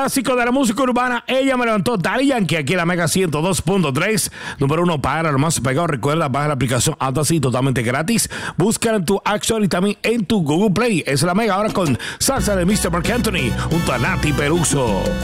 clásico de la música urbana, Ella me levantó, Daddy Yankee, aquí en la Mega 102.3, número 1 para lo más pegado. Recuerda, baja la aplicación Audacity totalmente gratis. Búscala en tu App Store y también en tu Google Play. Es la Mega ahora con salsa de Mr. Marc Anthony junto a Nati Peluso.